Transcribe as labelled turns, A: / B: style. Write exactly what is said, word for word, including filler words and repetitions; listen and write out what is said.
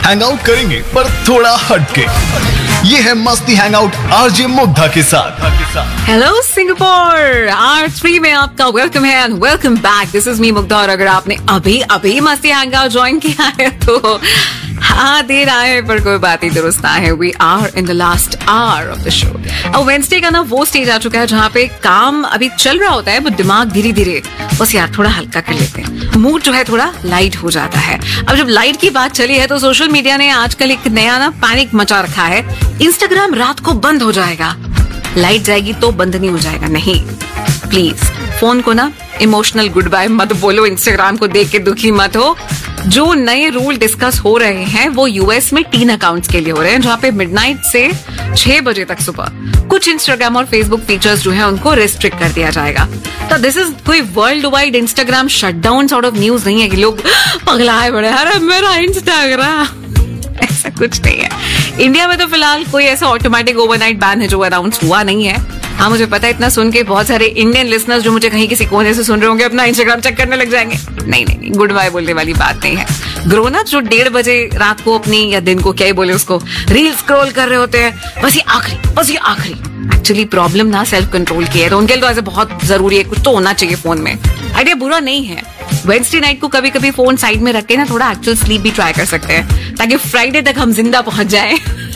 A: Hang out करेंगे पर थोड़ा हटके। ये है मस्ती हैंग आउट आरजे मुग्धा के साथ।
B: हेलो सिंगापुर, आर थ्री में आपका वेलकम है and welcome back. This is me Mugdha. और अगर आपने अभी अभी मस्ती हैंग आउट ज्वाइन किया है तो हाँ देर आए पर कोई बात ही दुरुस्त ना है। We are in the last hour of the show. अब वेडनेसडे का ना वो स्टेज आ चुका है जहाँ पे काम अभी चल रहा होता है, वो दिमाग धीरे धीरे बस यार थोड़ा हल्का कर लेते हैं, मूड जो है थोड़ा लाइट हो जाता है। अब जब लाइट की बात चली है तो सोशल मीडिया ने आजकल एक नया ना पैनिक मचा रखा है। इंस्टाग्राम रात को बंद हो जाएगा, लाइट जाएगी तो बंद नहीं हो जाएगा। नहीं, प्लीज फोन को ना इमोशनल गुड बाय मत बोलो, इंस्टाग्राम को देख के दुखी मत हो। जो नए रूल डिस्कस हो रहे हैं वो यूएस में तीन अकाउंट्स के लिए हो रहे हैं, जहां पे मिडनाइट से छह बजे तक सुबह कुछ इंस्टाग्राम और फेसबुक फीचर्स जो है उनको रिस्ट्रिक्ट कर दिया जाएगा। तो दिस इज कोई world wide Instagram shutdown sort of news नहीं है कि लोग पगलाए पड़े अरे मेरा इंस्टाग्राम, ऐसा कुछ नहीं है। इंडिया में तो फिलहाल कोई ऐसा ऑटोमेटिक ओवरनाइट बैन है जो अनाउंस हुआ नहीं है। हाँ मुझे पता है, इतना सुन के बहुत सारे इंडियन लिसनर्स जो मुझे कहीं किसी कोने से सुन रहे होंगे अपना इंस्टाग्राम चेक करने लग जाएंगे। नहीं नहीं नहीं, गुड बाय बोलने वाली बात नहीं है। ग्रोन अप जो डेढ़ बजे रात को अपनी या दिन को क्या ही बोले उसको रील स्क्रॉल कर रहे होते हैं, बस ये आखिरी बस ये आखिरी एक्चुअली प्रॉब्लम ना सेल्फ कंट्रोल की है, तो उनके लिए तो ऐसे बहुत जरूरी है, कुछ तो होना चाहिए फोन में। आइडिया बुरा नहीं है। वेडनेसडे नाइट को कभी कभी फोन साइड में रख के ना थोड़ा एक्चुअल स्लीप भी ट्राई कर सकते हैं ताकि फ्राइडे तक हम जिंदा पहुंच जाए।